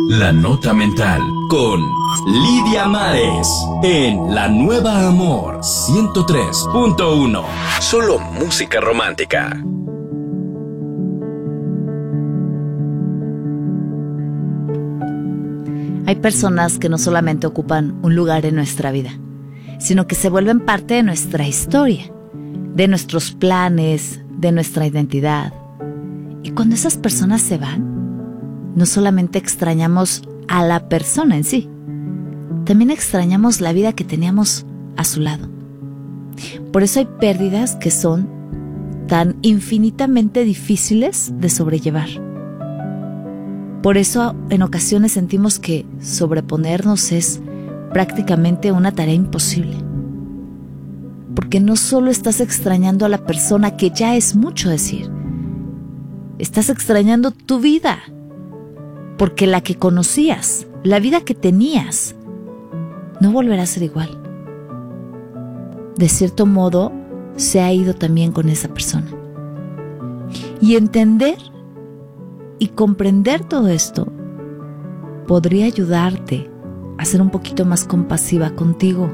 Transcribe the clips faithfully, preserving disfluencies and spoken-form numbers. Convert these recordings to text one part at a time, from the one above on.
La Nota Mental con Lidia Mares en La Nueva Amor ciento tres punto uno. Solo música romántica. Hay personas que no solamente ocupan un lugar en nuestra vida, sino que se vuelven parte de nuestra historia, de nuestros planes, de nuestra identidad. Y cuando esas personas se van, no solamente extrañamos a la persona en sí, también extrañamos la vida que teníamos a su lado. Por eso hay pérdidas que son tan infinitamente difíciles de sobrellevar. Por eso en ocasiones sentimos que sobreponernos es prácticamente una tarea imposible. Porque no solo estás extrañando a la persona, que ya es mucho decir, estás extrañando tu vida. Porque la que conocías, la vida que tenías, no volverá a ser igual. De cierto modo, se ha ido también con esa persona. Y entender y comprender todo esto podría ayudarte a ser un poquito más compasiva contigo.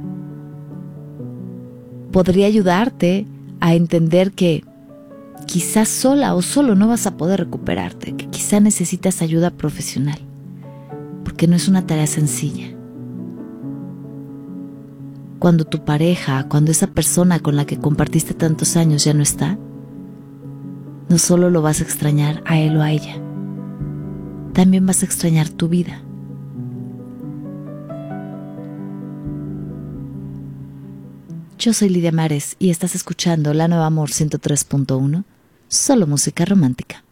Podría ayudarte a entender que quizás sola o solo no vas a poder recuperarte, que quizás necesitas ayuda profesional, porque no es una tarea sencilla. Cuando tu pareja, cuando esa persona con la que compartiste tantos años ya no está, no solo lo vas a extrañar a él o a ella, también vas a extrañar tu vida. Yo soy Lidia Mares y estás escuchando La Nueva Amor ciento tres punto uno, solo música romántica.